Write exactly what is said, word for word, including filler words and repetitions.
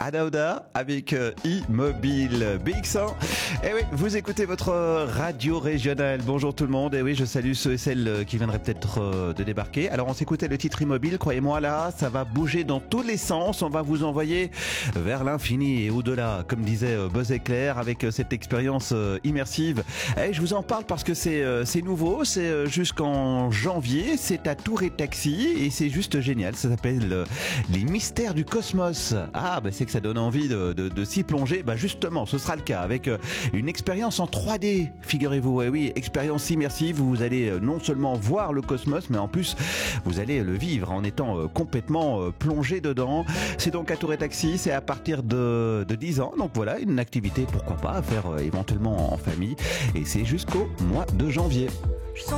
Adauda avec euh, Immobile B X un. Et oui, vous écoutez votre radio régionale. Bonjour tout le monde. Et oui, je salue ceux et celles qui viendraient peut-être euh, de débarquer. Alors on s'écoutait le titre Immobile. Croyez-moi là, ça va bouger dans tous les sens. On va vous envoyer vers l'infini et au-delà, comme disait euh, Buzz Éclair, avec euh, cette expérience euh, immersive. Et je vous en parle parce que c'est euh, c'est nouveau. C'est euh, jusqu'en janvier. C'est à Tour et Taxi et c'est juste génial. Ça s'appelle euh, Les Mystères du Cosmos. Ah, bah c'est que ça donne envie de, de, de s'y plonger. Bah justement, ce sera le cas avec euh, une expérience en trois D. Figurez-vous, eh oui, expérience immersive où vous allez euh, non seulement voir le cosmos, mais en plus vous allez le vivre en étant euh, complètement euh, plongé dedans. C'est donc à Tour et Taxi. C'est à partir de, de dix ans. Donc voilà, une activité pourquoi pas à faire euh, éventuellement en famille. Et c'est jusqu'au mois de janvier.